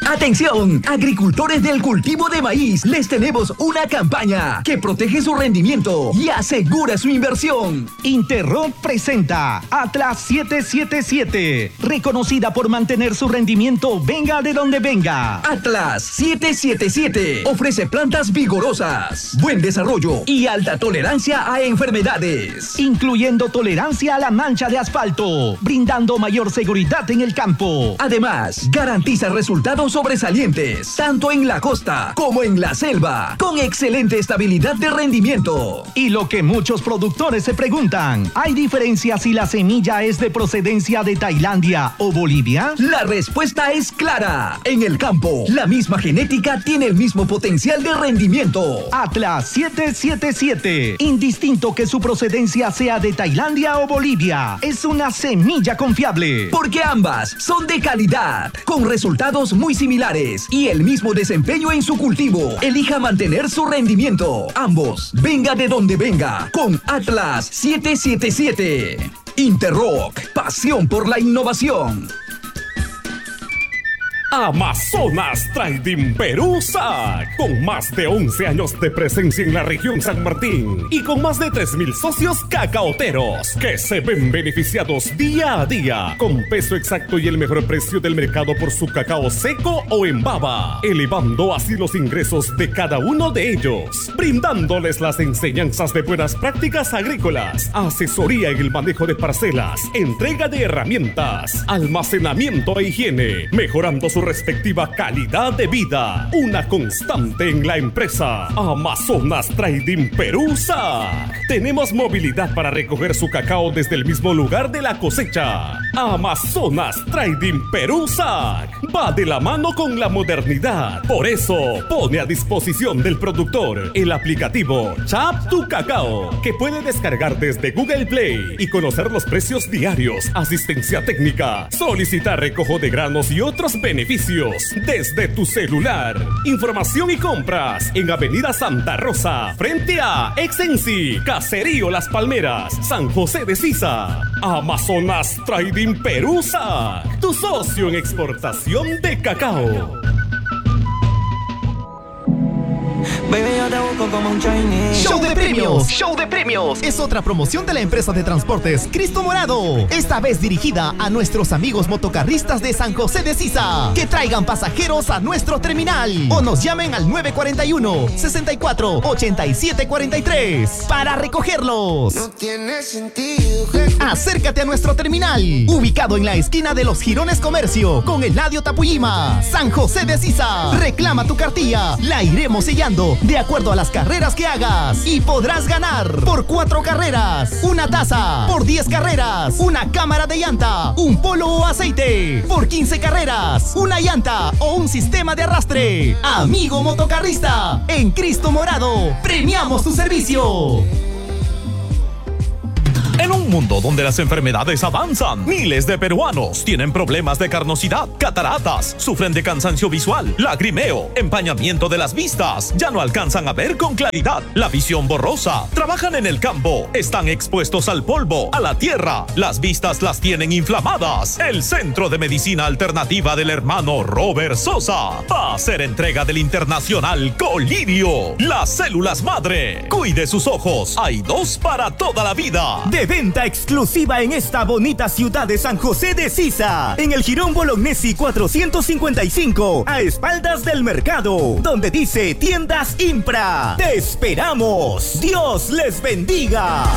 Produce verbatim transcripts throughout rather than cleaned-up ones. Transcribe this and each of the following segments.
Atención, agricultores del cultivo de maíz, les tenemos una campaña que protege su rendimiento y asegura su inversión. Interroc presenta Atlas siete siete siete, reconocida por mantener su rendimiento venga de donde venga. Atlas siete siete siete ofrece plantas vigorosas, buen desarrollo y alta tolerancia a enfermedades, incluyendo tolerancia a la mancha de asfalto, brindando mayor seguridad en el campo. Además, garantiza resultados sobresalientes, tanto en la costa como en la selva, con excelente estabilidad de rendimiento. Y lo que muchos productores se preguntan, ¿hay diferencia si la semilla es de procedencia de Tailandia o Bolivia? La respuesta es clara. En el campo, la misma genética tiene el mismo potencial de rendimiento. Atlas siete siete siete, indistinto que su procedencia sea de Tailandia o Bolivia, es una semilla confiable. Porque ambas son de calidad, con resultados muy similares y el mismo desempeño en su cultivo. Elija mantener su rendimiento. Ambos, venga de donde venga, con Atlas siete siete siete. Interroc, pasión por la innovación. Amazonas Trading Perú S A C, con más de once años de presencia en la región San Martín y con más de tres mil socios cacaoteros que se ven beneficiados día a día con peso exacto y el mejor precio del mercado por su cacao seco o en baba, elevando así los ingresos de cada uno de ellos, brindándoles las enseñanzas de buenas prácticas agrícolas, asesoría en el manejo de parcelas, entrega de herramientas, almacenamiento e higiene, mejorando su respectiva calidad de vida. Una constante en la empresa. Amazonas Trading Perú S A C. Tenemos movilidad para recoger su cacao desde el mismo lugar de la cosecha. Amazonas Trading Perú S A C va de la mano con la modernidad. Por eso pone a disposición del productor el aplicativo Chap Tu Cacao, que puede descargar desde Google Play y conocer los precios diarios, asistencia técnica, solicitar recojo de granos y otros beneficios desde tu celular. Información y compras en Avenida Santa Rosa, frente a Exensi, Caserío Las Palmeras, San José de Sisa. Amazonas Trading Perú S A C, tu socio en exportación de cacao. Baby, yo te busco como un Chinese. Show de premios, show de premios. Es otra promoción de la empresa de transportes Cristo Morado. Esta vez dirigida a nuestros amigos motocarristas de San José de Sisa, que traigan pasajeros a nuestro terminal o nos llamen al nueve cuatro uno, sesenta y cuatro, ochenta y siete cuarenta y tres para recogerlos. No tiene sentido. Acércate a nuestro terminal, ubicado en la esquina de los Girones Comercio con Eladio Tapuyima, San José de Sisa. Reclama tu cartilla, la iremos sellando de acuerdo a las carreras que hagas y podrás ganar por cuatro carreras una taza, por diez carreras una cámara de llanta, un polo o aceite, por quince carreras una llanta o un sistema de arrastre. Amigo motocarrista, en Cristo Morado premiamos tu servicio. En un mundo donde las enfermedades avanzan, miles de peruanos tienen problemas de carnosidad, cataratas, sufren de cansancio visual, lagrimeo, empañamiento de las vistas, ya no alcanzan a ver con claridad, la visión borrosa, trabajan en el campo, están expuestos al polvo, a la tierra, las vistas las tienen inflamadas. El Centro de Medicina Alternativa del hermano Robert Sosa va a hacer entrega del internacional Colirio, las células madre. Cuide sus ojos, hay dos para toda la vida. De venta exclusiva en esta bonita ciudad de San José de Sisa, en el Jirón Bolognesi cuatrocientos cincuenta y cinco, a espaldas del mercado, donde dice Tiendas Impra. ¡Te esperamos! ¡Dios les bendiga!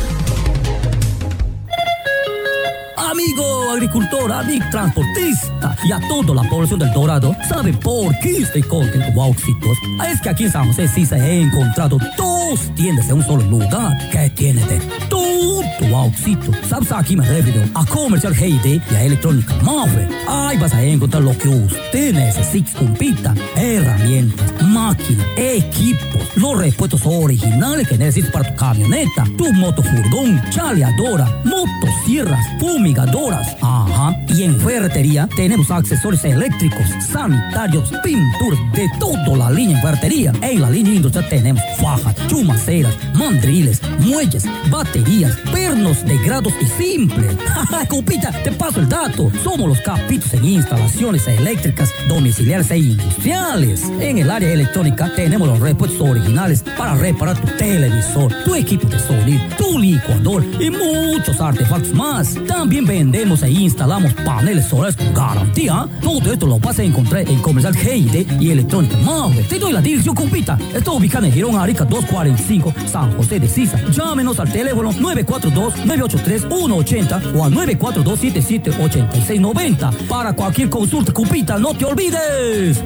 Amigo agricultor, amigo transportista y a toda la población del Dorado, ¿sabe por qué estoy contento, Wauxitos? Es que aquí en San José sí se he encontrado dos tiendas en un solo lugar que tiene de todo, Wauxito. ¿Sabes? Aquí me refiero a Comercial Heide y a Electrónica Mave. Ahí vas a encontrar lo que usted necesita, compita, herramientas, máquinas, equipos, los repuestos originales que necesitas para tu camioneta, tu motofurgón, chaleadora, motosierras, fumigadores, fumigadoras. Ajá. Y en ferretería tenemos accesorios eléctricos, sanitarios, pinturas, de toda la línea en ferretería. En la línea industrial tenemos fajas, chumaceras, mandriles, muelles, baterías, pernos de grados y simples. Compita, te paso el dato. Somos los capitos en instalaciones eléctricas, domiciliares e industriales. En el área electrónica tenemos los repuestos originales para reparar tu televisor, tu equipo de sonido, tu licuador y muchos artefactos más. También vendemos e instalamos paneles solares con garantía. Todo esto lo vas a encontrar en Comercial G I D y Electrónica Mave. Te doy la dirección, compita. Está ubicado en Girón Arica doscientos cuarenta y cinco, San José de Sisa. Llámenos al teléfono nueve cuatro dos, nueve ocho tres, uno ocho cero o al nueve cuatro dos, siete siete, ocho seis nueve cero. Para cualquier consulta, compita, no te olvides.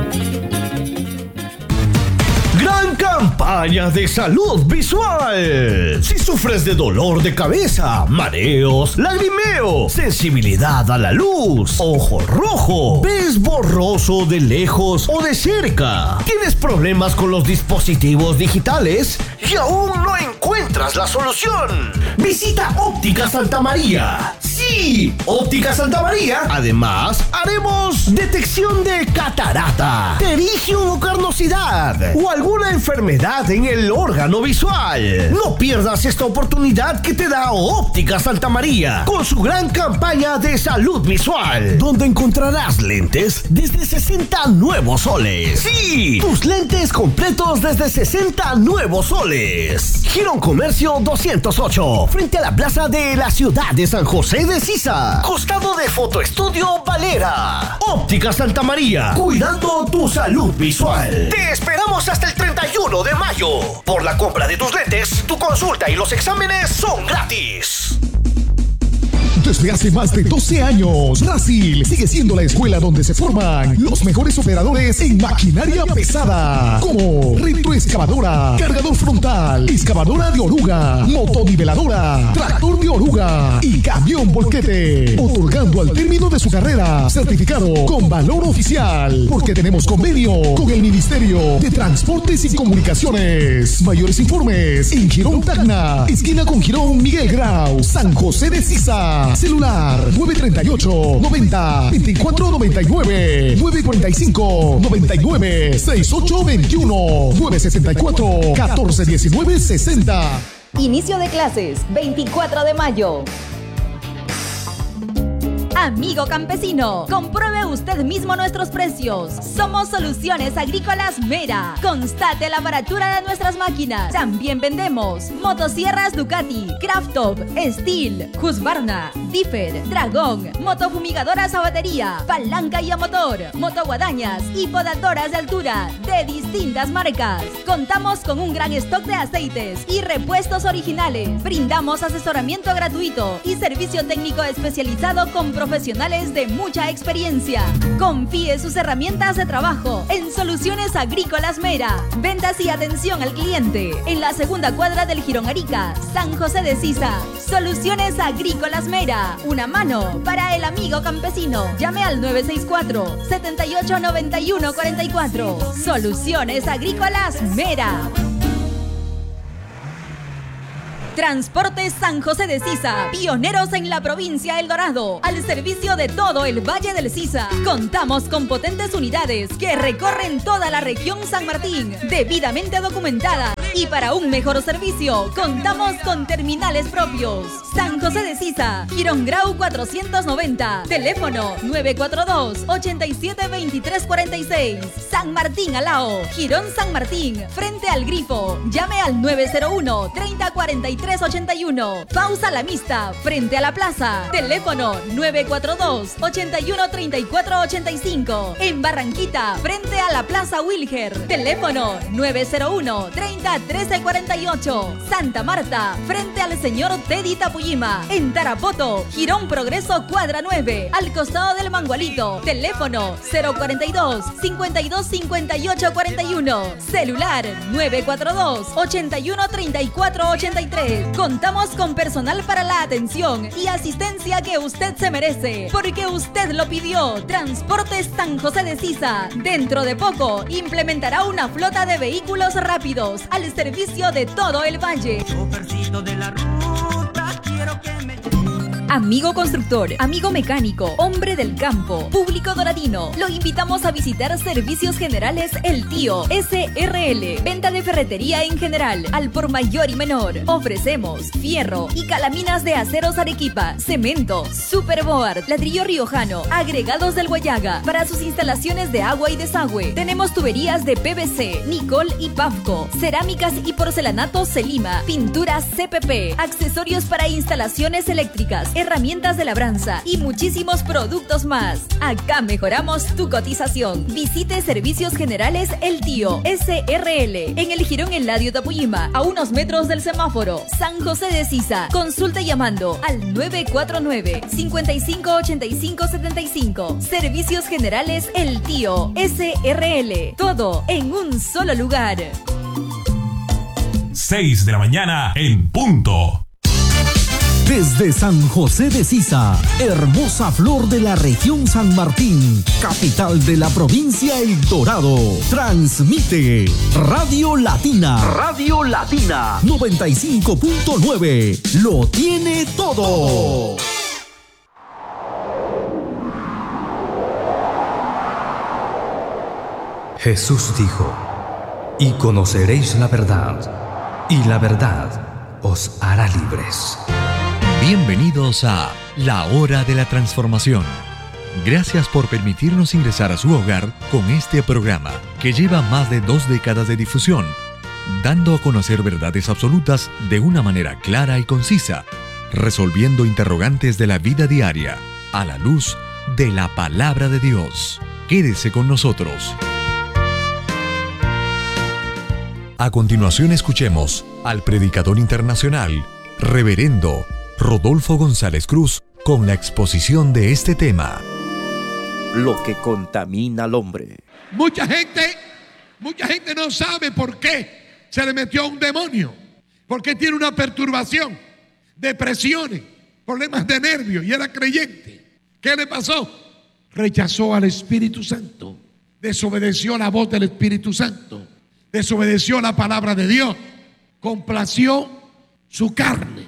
Gran campaña de salud visual. Si sufres de dolor de cabeza, mareos, lagrimeo, sensibilidad a la luz, ojo rojo, ves borroso de lejos o de cerca, tienes problemas con los dispositivos digitales y aún no encuentras la solución, visita Óptica Santa María. Sí, Óptica Santa María. Además, haremos detección de catarata, pterigio o carnosidad o alguna enfermedad en el órgano visual. No pierdas esta oportunidad que te da Óptica Santa María con su gran campaña de salud visual, donde encontrarás lentes desde sesenta nuevos soles. Sí, tus lentes completos desde sesenta nuevos soles. Girón Comercio doscientos ocho, frente a la plaza de la ciudad de San José de Sisa, costado de Fotoestudio Valera. Óptica Santa María, cuidando tu salud visual. Te esperamos hasta el treinta y uno de mayo. Por la compra de tus lentes, tu consulta y los exámenes son gratis. Desde hace más de doce años, Brasil sigue siendo la escuela donde se forman los mejores operadores en maquinaria pesada, como retroexcavadora, cargador frontal, excavadora de oruga, motoniveladora, tractor de oruga y camión volquete, otorgando al término de su carrera certificado con valor oficial, porque tenemos convenio con el Ministerio de Transportes y Comunicaciones. Mayores informes en Girón Tacna, esquina con Girón Miguel Grau, San José de Sisa. Celular nueve treinta y ocho, noventa, veinticuatro noventa y nueve, nueve cuarenta y cinco, noventa y nueve, sesenta y ocho veintiuno, nueve sesenta y cuatro, catorce diecinueve sesenta. Inicio de clases, veinticuatro de mayo. Amigo campesino, compruebe usted mismo nuestros precios. Somos Soluciones Agrícolas Mera. Constate la baratura de nuestras máquinas. También vendemos motosierras Ducati, Crafttop, Steel, Husqvarna, Differ, Dragón, motofumigadoras a batería, palanca y a motor, motoguadañas y podadoras de altura de distintas marcas. Contamos con un gran stock de aceites y repuestos originales. Brindamos asesoramiento gratuito y servicio técnico especializado con profesionales profesionales de mucha experiencia. Confíe sus herramientas de trabajo en Soluciones Agrícolas Mera. Ventas y atención al cliente en la segunda cuadra del Girón Arica, San José de Sisa. Soluciones Agrícolas Mera. Una mano para el amigo campesino. Llame al nueve seis cuatro, siete ocho nueve uno cuatro cuatro. Soluciones Agrícolas Mera. Transportes San José de Sisa, pioneros en la provincia El Dorado, al servicio de todo el Valle del Sisa. Contamos con potentes unidades que recorren toda la región San Martín, debidamente documentada. Y para un mejor servicio, contamos con terminales propios. San José de Sisa, Girón Grau cuatrocientos noventa, teléfono nueve cuatro dos, ocho siete, dos tres cuatro seis. San Martín Alao, Girón San Martín, frente al Grifo. Llame al nueve cero uno, treinta, cuarenta y tres ochenta y uno. Pausa La Mista, frente a la plaza. Teléfono nueve cuatro dos, ocho uno, treinta y cuatro ochenta y cinco. En Barranquita, frente a la plaza Wilger. Teléfono nueve cero uno, treinta, trece cuarenta y ocho. Santa Marta, frente al señor Teddy Tapuyima. En Tarapoto, Girón Progreso cuadra nueve, al costado del Mangualito. Teléfono cero cuarenta y dos, cincuenta y dos, cincuenta y ocho cuarenta y uno. Celular nueve cuatro dos, ochenta y uno, treinta y cuatro ochenta y tres. Contamos con personal para la atención y asistencia que usted se merece, porque usted lo pidió. Transportes San José de Sisa, dentro de poco implementará una flota de vehículos rápidos al servicio de todo el valle. Chofercito de la ruta, quiero que me... Amigo constructor, amigo mecánico, hombre del campo, público doradino, lo invitamos a visitar Servicios Generales El Tío S R L. Venta de ferretería en general, al por mayor y menor. Ofrecemos fierro y calaminas de aceros Arequipa, cemento, superboard, ladrillo riojano, agregados del Guayaga para sus instalaciones de agua y desagüe. Tenemos tuberías de P V C, Nicol y Pavco, cerámicas y porcelanatos Celima, pinturas C P P, accesorios para instalaciones eléctricas, herramientas de labranza y muchísimos productos más. Acá mejoramos tu cotización. Visite Servicios Generales El Tío S R L en el Jirón Eladio Tapuyima, a unos metros del semáforo, San José de Sisa. Consulta llamando al nueve cuatro nueve, cinco cinco ocho cinco siete cinco. Servicios Generales El Tío S R L. Todo en un solo lugar. seis de la mañana en punto. Desde San José de Sisa, hermosa flor de la región San Martín, capital de la provincia El Dorado, transmite Radio Latina. Radio Latina noventa y cinco punto nueve. Lo tiene todo. Jesús dijo: y conoceréis la verdad, y la verdad os hará libres. Bienvenidos a La Hora de la Transformación. Gracias por permitirnos ingresar a su hogar con este programa que lleva más de dos décadas de difusión, dando a conocer verdades absolutas de una manera clara y concisa, resolviendo interrogantes de la vida diaria a la luz de la Palabra de Dios. Quédese con nosotros. A continuación escuchemos al predicador internacional, Reverendo Rodolfo González Cruz, con la exposición de este tema. Lo que contamina al hombre. Mucha gente, mucha gente no sabe por qué se le metió un demonio, por qué tiene una perturbación, depresiones, problemas de nervios, y era creyente. ¿Qué le pasó? Rechazó al Espíritu Santo, desobedeció la voz del Espíritu Santo, desobedeció la palabra de Dios, complació su carne,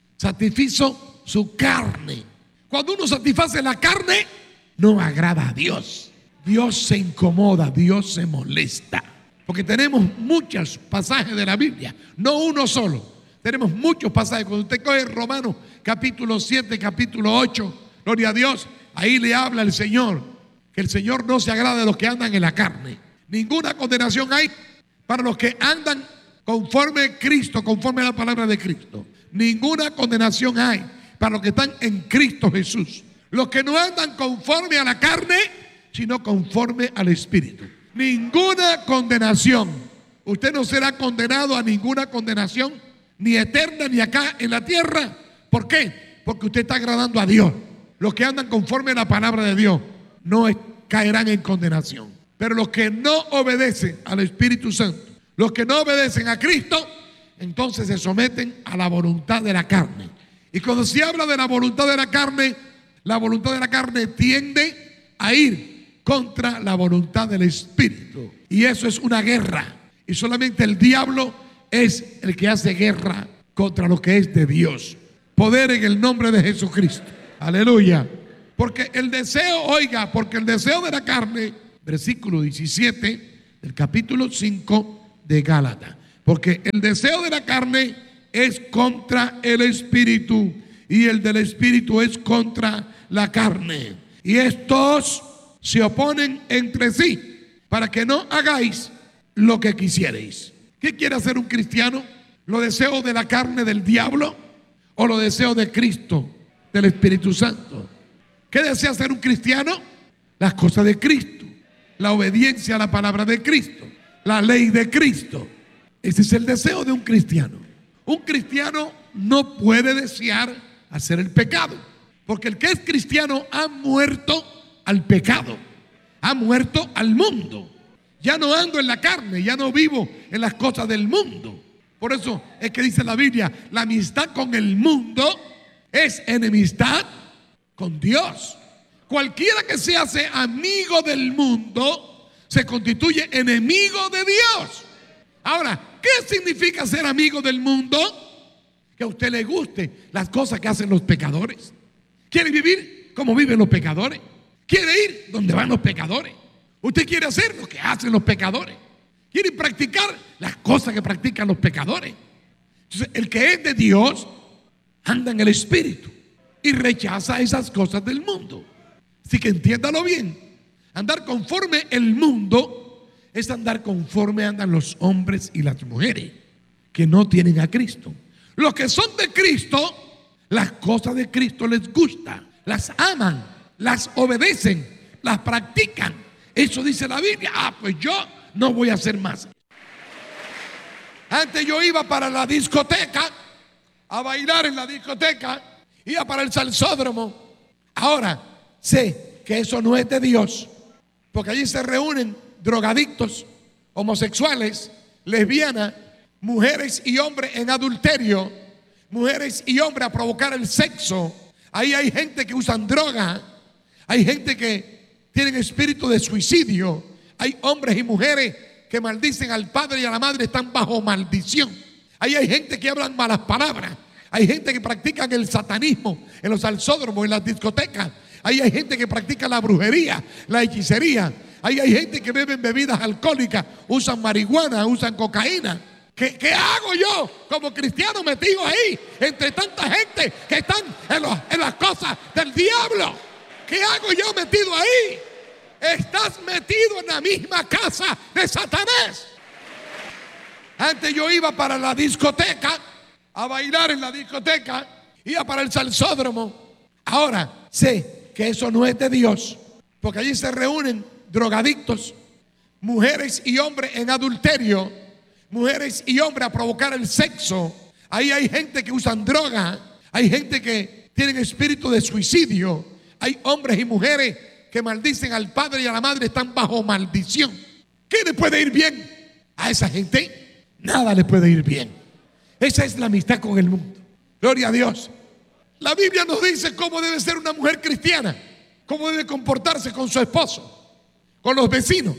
satisfizo su carne. Cuando uno satisface la carne, no agrada a Dios. Dios se incomoda, Dios se molesta. Porque tenemos muchos pasajes de la Biblia, no uno solo. Tenemos muchos pasajes. Cuando usted coge Romanos capítulo siete, capítulo ocho, gloria a Dios, ahí le habla el Señor, que el Señor no se agrada de los que andan en la carne. Ninguna condenación hay para los que andan conforme a Cristo, conforme a la palabra de Cristo. Ninguna condenación hay para los que están en Cristo Jesús. Los que no andan conforme a la carne, sino conforme al Espíritu. Ninguna condenación. Usted no será condenado a ninguna condenación, ni eterna ni acá en la tierra. ¿Por qué? Porque usted está agradando a Dios. Los que andan conforme a la palabra de Dios no caerán en condenación. Pero los que no obedecen al Espíritu Santo, los que no obedecen a Cristo, entonces se someten a la voluntad de la carne. Y cuando se habla de la voluntad de la carne, la voluntad de la carne tiende a ir contra la voluntad del Espíritu. Y eso es una guerra. Y solamente el diablo es el que hace guerra contra lo que es de Dios. Poder en el nombre de Jesucristo. Aleluya. Porque el deseo, oiga, porque el deseo de la carne, versículo diecisiete del capítulo cinco de Gálatas. Porque el deseo de la carne es contra el Espíritu, y el del Espíritu es contra la carne. Y estos se oponen entre sí, para que no hagáis lo que quisierais. ¿Qué quiere hacer un cristiano? ¿Los deseos de la carne del diablo o los deseos de Cristo, del Espíritu Santo? ¿Qué desea hacer un cristiano? Las cosas de Cristo, la obediencia a la palabra de Cristo, la ley de Cristo. Ese es el deseo de un cristiano. Un cristiano no puede desear hacer el pecado, porque el que es cristiano ha muerto al pecado, ha muerto al mundo. Ya no ando en la carne, ya no vivo en las cosas del mundo. Por eso es que dice la Biblia, la amistad con el mundo es enemistad con Dios. Cualquiera que se hace amigo del mundo se constituye enemigo de Dios. Ahora, ¿qué significa ser amigo del mundo? Que a usted le guste las cosas que hacen los pecadores, ¿Quiere vivir como viven los pecadores? ¿Quiere ir donde van los pecadores? ¿Usted quiere hacer lo que hacen los pecadores? ¿Quiere practicar las cosas que practican los pecadores? Entonces, el que es de Dios anda en el Espíritu y rechaza esas cosas del mundo. Así que entiéndalo bien. Andar conforme el mundo es andar conforme andan los hombres y las mujeres que no tienen a Cristo. Los que son de Cristo, las cosas de Cristo les gustan, las aman, las obedecen, las practican. Eso dice la Biblia. Ah, pues yo no voy a hacer más. Antes yo iba para la discoteca, a bailar en la discoteca, iba para el salsódromo. Ahora sé que eso no es de Dios, porque allí se reúnen drogadictos, homosexuales, lesbianas, mujeres y hombres en adulterio, mujeres y hombres a provocar el sexo. Ahí hay gente que usan droga, hay gente que tienen espíritu de suicidio, hay hombres y mujeres que maldicen al padre y a la madre, están bajo maldición. Ahí hay gente que hablan malas palabras, hay gente que practican el satanismo en los salsódromos, en las discotecas. Ahí hay gente que practica la brujería, la hechicería. Ahí hay gente que beben bebidas alcohólicas, usan marihuana, usan cocaína. ¿Qué, qué hago yo como cristiano metido ahí entre tanta gente que están en, los, en las cosas del diablo? ¿Qué hago yo metido ahí? Estás metido en la misma casa de Satanás. Antes yo iba para la discoteca, a bailar en la discoteca, iba para el salsódromo. Ahora sé que eso no es de Dios, porque allí se reúnen drogadictos, mujeres y hombres en adulterio, mujeres y hombres a provocar el sexo. Ahí hay gente que usan droga, hay gente que tienen espíritu de suicidio, hay hombres y mujeres que maldicen al padre y a la madre, están bajo maldición. ¿Qué le puede ir bien a esa gente? Nada le puede ir bien. Esa es la amistad con el mundo. Gloria a Dios. La Biblia nos dice cómo debe ser una mujer cristiana, cómo debe comportarse con su esposo, con los vecinos,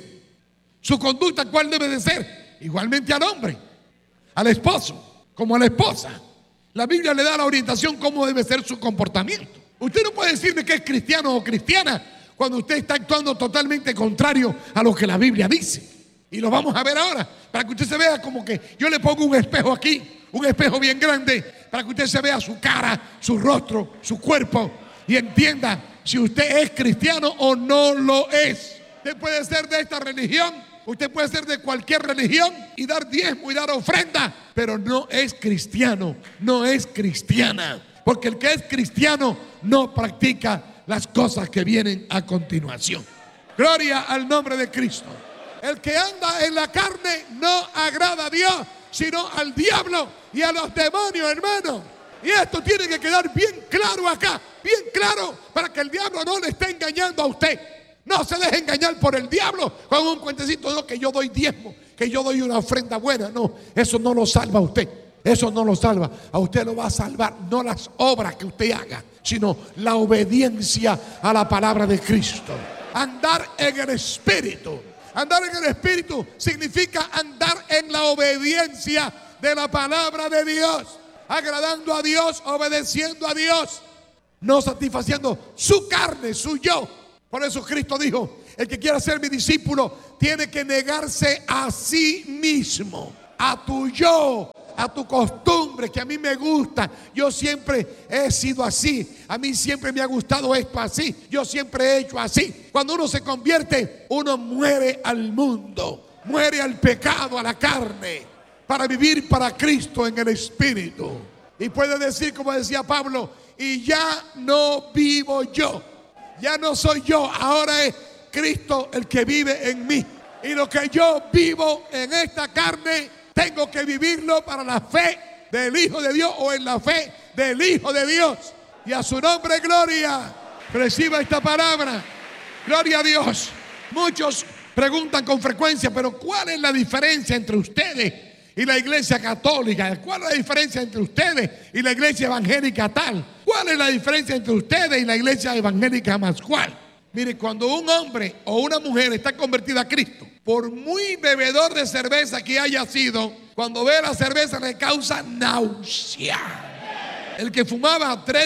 su conducta cuál debe de ser. Igualmente al hombre, al esposo, como a la esposa. La Biblia le da la orientación cómo debe ser su comportamiento. Usted no puede decirme que es cristiano o cristiana cuando usted está actuando totalmente contrario a lo que la Biblia dice. Y lo vamos a ver ahora, para que usted se vea como que yo le pongo un espejo aquí, un espejo bien grande, para que usted se vea su cara, su rostro, su cuerpo, y entienda si usted es cristiano o no lo es. Usted puede ser de esta religión, usted puede ser de cualquier religión y dar diezmo y dar ofrenda, pero no es cristiano, no es cristiana. Porque el que es cristiano no practica las cosas que vienen a continuación. Gloria al nombre de Cristo. El que anda en la carne no agrada a Dios, sino al diablo y a los demonios, hermano. Y esto tiene que quedar bien claro acá, bien claro, para que el diablo no le esté engañando a usted. No se deje engañar por el diablo con un cuentecito, no, que yo doy diezmo, que yo doy una ofrenda buena. No, eso no lo salva a usted. Eso no lo salva. A usted lo va a salvar no las obras que usted haga, sino la obediencia a la palabra de Cristo. Andar en el Espíritu. Andar en el Espíritu significa andar en la obediencia de la palabra de Dios, agradando a Dios, obedeciendo a Dios, no satisfaciendo su carne, su yo. Por eso Cristo dijo, el que quiera ser mi discípulo tiene que negarse a sí mismo, a tu yo, a tu costumbre, que a mí me gusta. Yo siempre he sido así. A mí siempre me ha gustado esto así. Yo siempre he hecho así. Cuando uno se convierte, uno muere al mundo, muere al pecado, a la carne, para vivir para Cristo en el Espíritu. Y puede decir, como decía Pablo, y ya no vivo yo, ya no soy yo, ahora es Cristo el que vive en mí. Y lo que yo vivo en esta carne, tengo que vivirlo para la fe del Hijo de Dios, o en la fe del Hijo de Dios. Y a su nombre, gloria. Reciba esta palabra. Gloria a Dios. Muchos preguntan con frecuencia, pero ¿cuál es la diferencia entre ustedes y la iglesia católica? ¿Cuál es la diferencia entre ustedes y la iglesia evangélica tal? ¿Cuál es la diferencia entre ustedes y la iglesia evangélica más cual? Mire, cuando un hombre o una mujer está convertida a Cristo, por muy bebedor de cerveza que haya sido, cuando ve la cerveza le causa náusea. El que fumaba tres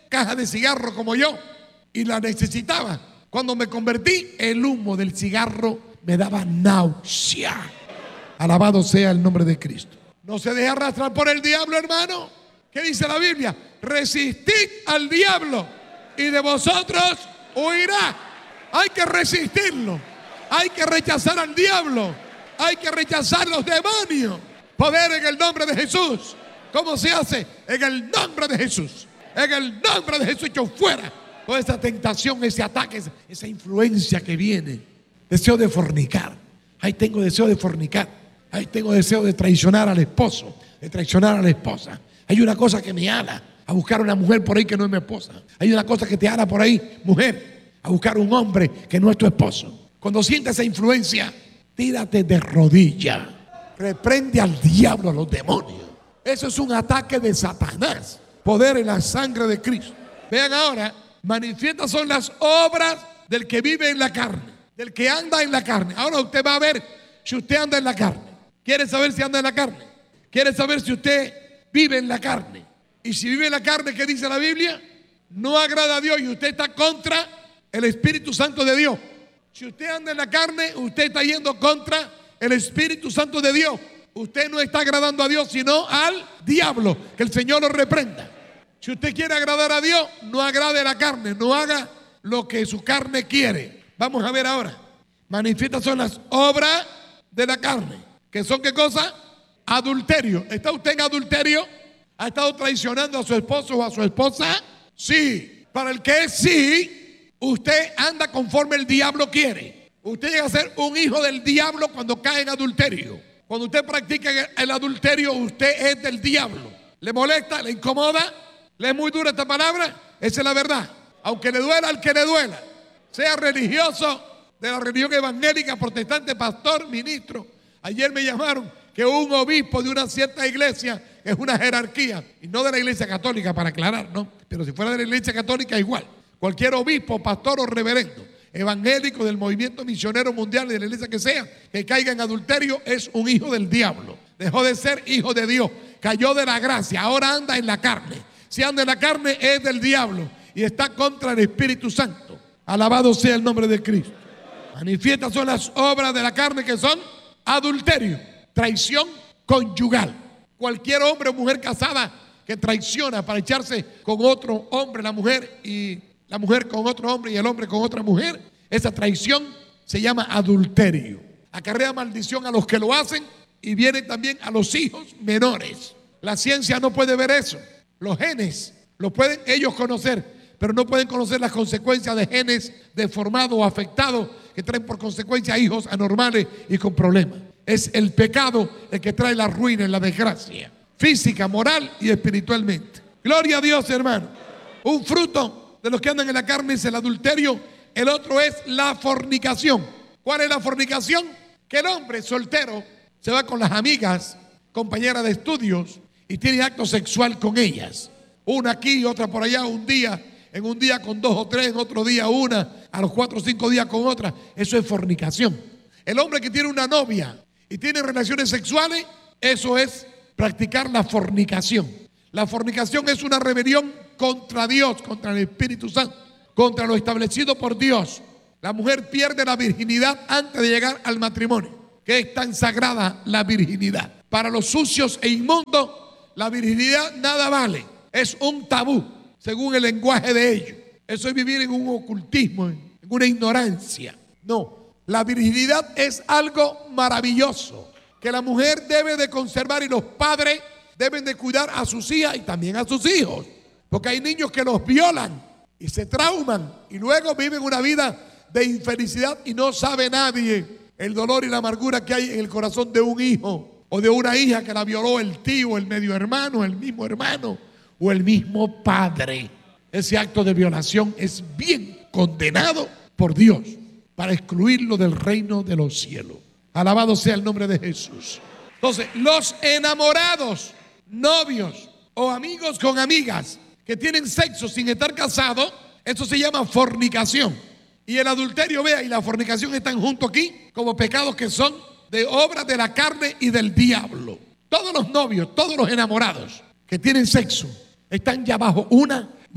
caja de cigarro como yo y la necesitaba. Cuando me convertí, el humo del cigarro me daba náusea. Alabado sea el nombre de Cristo. No se deje arrastrar por el diablo, hermano. ¿Qué dice la Biblia? Resistid al diablo y de vosotros huirá. Hay que resistirlo. Hay que rechazar al diablo. Hay que rechazar los demonios. Poder en el nombre de Jesús. ¿Cómo se hace? En el nombre de Jesús. En el nombre de Jesús, echo fuera toda esa tentación, ese ataque, esa influencia que viene. Deseo de fornicar. Ahí tengo deseo de fornicar. Ahí tengo deseo de traicionar al esposo, de traicionar a la esposa. Hay una cosa que me ala a buscar una mujer por ahí que no es mi esposa. Hay una cosa que te ala por ahí, mujer, a buscar un hombre que no es tu esposo. Cuando sientes esa influencia, tírate de rodilla. Reprende al diablo, a los demonios. Eso es un ataque de Satanás. Poder en la sangre de Cristo. Vean ahora, manifiestas son las obras del que vive en la carne, del que anda en la carne. Ahora usted va a ver si usted anda en la carne. ¿Quiere saber si anda en la carne? ¿Quiere saber si usted vive en la carne? Y si vive en la carne, ¿qué dice la Biblia? No agrada a Dios y usted está contra el Espíritu Santo de Dios. Si usted anda en la carne, usted está yendo contra el Espíritu Santo de Dios. Usted no está agradando a Dios, sino al diablo. Que el Señor lo reprenda. Si usted quiere agradar a Dios, no agrade a la carne, no haga lo que su carne quiere. Vamos a ver ahora. Manifiestas son las obras de la carne. ¿Que son qué cosa? Adulterio. ¿Está usted en adulterio? ¿Ha estado traicionando a su esposo o a su esposa? Sí. Para el que es sí, usted anda conforme el diablo quiere. Usted llega a ser un hijo del diablo cuando cae en adulterio. Cuando usted practica el adulterio, usted es del diablo. ¿Le molesta? ¿Le incomoda? ¿Le es muy dura esta palabra? Esa es la verdad. Aunque le duela al que le duela, sea religioso de la religión evangélica, protestante, pastor, ministro. Ayer me llamaron que un obispo de una cierta iglesia es una jerarquía, y no de la iglesia católica, para aclarar, ¿no? Pero si fuera de la iglesia católica, igual. Cualquier obispo, pastor o reverendo evangélico del movimiento misionero mundial, de la iglesia que sea, que caiga en adulterio, es un hijo del diablo. Dejó de ser hijo de Dios, cayó de la gracia, ahora anda en la carne. Si anda en la carne, es del diablo y está contra el Espíritu Santo. Alabado sea el nombre de Cristo. Manifiestas son las obras de la carne, que son adulterio, traición conyugal. Cualquier hombre o mujer casada que traiciona para echarse con otro hombre, la mujer, y la mujer con otro hombre y el hombre con otra mujer, esa traición se llama adulterio. Acarrea maldición a los que lo hacen y viene también a los hijos menores. La ciencia no puede ver eso. Los genes los pueden ellos conocer, pero no pueden conocer las consecuencias de genes deformados o afectados que traen por consecuencia hijos anormales y con problemas. Es el pecado el que trae la ruina y la desgracia, física, moral y espiritualmente. Gloria a Dios, hermano. Un fruto de los que andan en la carne es el adulterio. El otro es la fornicación. ¿Cuál es la fornicación? Que el hombre soltero se va con las amigas, compañeras de estudios, y tiene acto sexual con ellas. Una aquí, otra por allá, un día, en un día con dos o tres, en otro día una, a los cuatro o cinco días con otra. Eso es fornicación. El hombre que tiene una novia y tiene relaciones sexuales, eso es practicar la fornicación. La fornicación es una rebelión contra Dios, contra el Espíritu Santo, contra lo establecido por Dios. La mujer pierde la virginidad antes de llegar al matrimonio, que es tan sagrada la virginidad. Para los sucios e inmundos, la virginidad nada vale, es un tabú, según el lenguaje de ellos. Eso es vivir en un ocultismo, en una ignorancia. No, la virginidad es algo maravilloso, que la mujer debe de conservar y los padres deben de cuidar a sus hijas y también a sus hijos. Porque hay niños que los violan y se trauman y luego viven una vida de infelicidad y no sabe nadie el dolor y la amargura que hay en el corazón de un hijo o de una hija que la violó el tío, el medio hermano, el mismo hermano o el mismo padre. Ese acto de violación es bien condenado por Dios para excluirlo del reino de los cielos. Alabado sea el nombre de Jesús. Entonces, los enamorados, novios o amigos con amigas que tienen sexo sin estar casados, eso se llama fornicación. Y el adulterio, vea, y la fornicación están juntos aquí como pecados que son de obras de la carne y del diablo. Todos los novios, todos los enamorados que tienen sexo están ya bajo una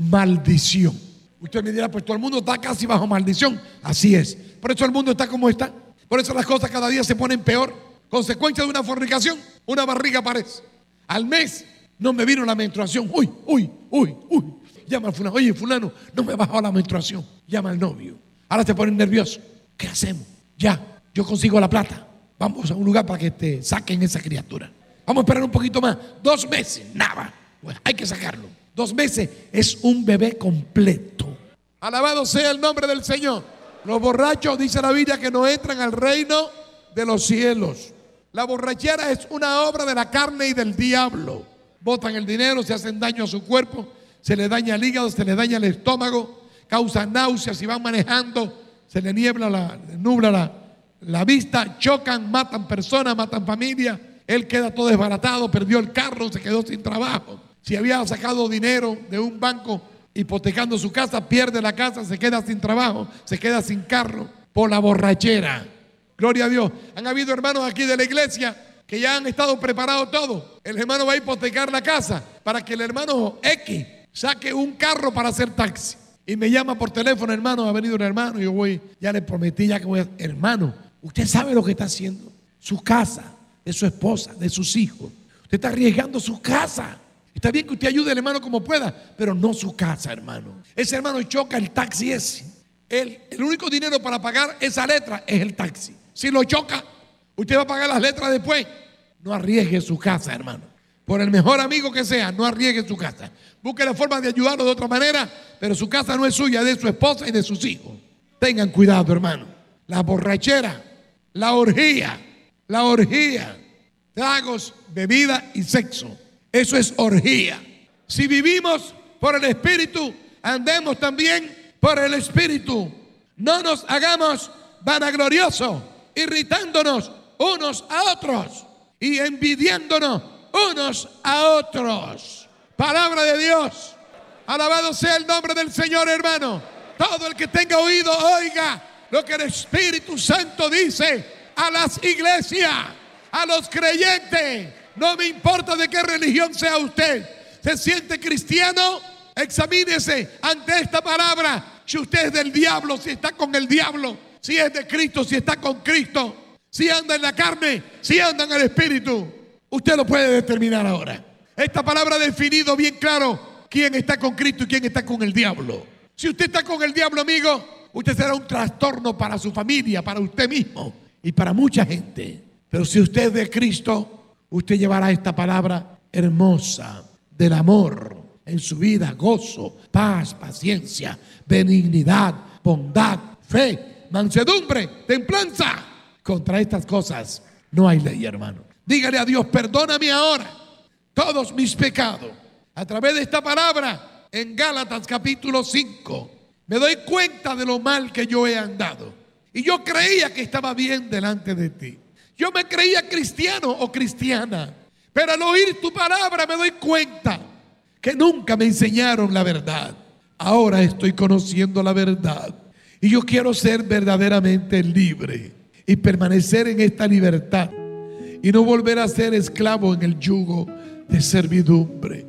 maldición. Usted me dirá, pues todo el mundo está casi bajo maldición. Así es. Por eso el mundo está como está. Por eso las cosas cada día se ponen peor. Consecuencia de una fornicación, una barriga aparece. Al mes no me vino la menstruación. Uy, uy, uy, uy. Llama al fulano. Oye, fulano, no me ha bajado la menstruación. Llama al novio. Ahora se ponen nerviosos. ¿Qué hacemos? Ya, yo consigo la plata. Vamos a un lugar para que te saquen esa criatura. Vamos a esperar un poquito más. Dos meses, nada. Bueno, hay que sacarlo. Dos meses es un bebé completo. Alabado sea el nombre del Señor. Los borrachos, dice la Biblia, que no entran al reino de los cielos. La borrachera es una obra de la carne y del diablo. Botan el dinero, se hacen daño a su cuerpo, se le daña el hígado, se le daña el estómago, causan náuseas. Si van manejando, se le niebla la, nubla la, la vista, chocan, matan personas, matan familia. Él queda todo desbaratado, perdió el carro, se quedó sin trabajo. Si había sacado dinero de un banco hipotecando su casa, pierde la casa, se queda sin trabajo, se queda sin carro por la borrachera. Gloria a Dios. Han habido hermanos aquí de la iglesia que ya han estado preparados todo. El hermano va a hipotecar la casa para que el hermano X saque un carro para hacer taxi. Y me llama por teléfono, hermano, ha venido un hermano, y yo voy, ya le prometí, ya que voy a... Hermano, usted sabe lo que está haciendo. Su casa, de su esposa, de sus hijos. Usted está arriesgando su casa. Está bien que usted ayude al hermano como pueda, pero no su casa, hermano. Ese hermano choca el taxi ese. El, el único dinero para pagar esa letra es el taxi. Si lo choca, usted va a pagar las letras después. No arriesgue su casa, hermano. Por el mejor amigo que sea, no arriesgue su casa. Busque la forma de ayudarlo de otra manera, pero su casa no es suya, es de su esposa y de sus hijos. Tengan cuidado, hermano. La borrachera, la orgía, la orgía, tragos, bebida y sexo. Eso es orgía. Si vivimos por el Espíritu, andemos también por el Espíritu. No nos hagamos vanagloriosos, irritándonos unos a otros y envidiándonos unos a otros. Palabra de Dios. Alabado sea el nombre del Señor, hermano. Todo el que tenga oído, oiga lo que el Espíritu Santo dice a las iglesias, a los creyentes. No me importa de qué religión sea usted. ¿Se siente cristiano? Examínese ante esta palabra. Si usted es del diablo, si está con el diablo. Si es de Cristo, si está con Cristo. Si anda en la carne, si anda en el Espíritu. Usted lo puede determinar ahora. Esta palabra ha definido bien claro quién está con Cristo y quién está con el diablo. Si usted está con el diablo, amigo, usted será un trastorno para su familia, para usted mismo y para mucha gente. Pero si usted es de Cristo, usted llevará esta palabra hermosa del amor en su vida: gozo, paz, paciencia, benignidad, bondad, fe, mansedumbre, templanza. Contra estas cosas no hay ley, hermano. Dígale a Dios: perdóname ahora todos mis pecados. A través de esta palabra, en Gálatas capítulo cinco, me doy cuenta de lo mal que yo he andado. Y yo creía que estaba bien delante de ti. Yo me creía cristiano o cristiana, pero al oír tu palabra me doy cuenta que nunca me enseñaron la verdad. Ahora estoy conociendo la verdad y yo quiero ser verdaderamente libre y permanecer en esta libertad y no volver a ser esclavo en el yugo de servidumbre.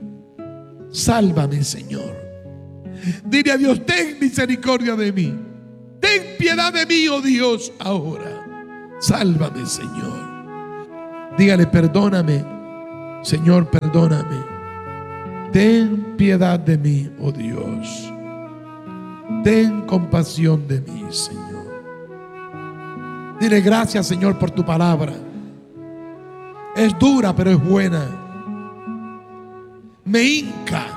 Sálvame, Señor. Dile a Dios: ten misericordia de mí. Ten piedad de mí, oh Dios, ahora. Sálvame, Señor. Dígale: perdóname, Señor, perdóname. Ten piedad de mí, oh Dios. Ten compasión de mí, Señor. Dile: gracias, Señor, por tu palabra. Es dura, pero es buena. Me hinca